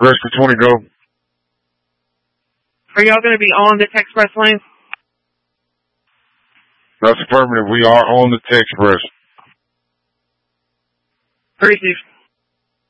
Rescue 20, go. Are y'all going to be on the express lane? That's affirmative. We are on the T-Express. Receive.